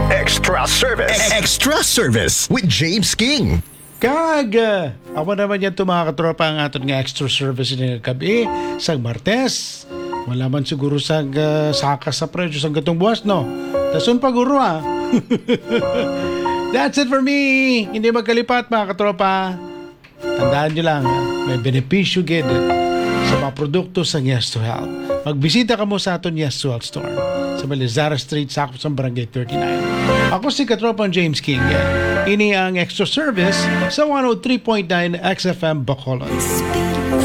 Extra service. Extra service with James King. Ako naman yan ito mga katropa ang aton nga extra service ng gabi sang Martes. Wala man siguro sang saka sa presyo sang gatong buwas, no? Tasun paguro ha. That's it for me. Hindi magkalipat mga katropa. Tandaan nyo lang, may benepisyo gid sa mga produkto sa Yes to Health. Magbisita ka mo sa aton Yes to Health store sa Balizara Street, sakop sa Barangay 39. Ako si katropang James King. Ini ang extra service sa 103.9 XFM Bacolod.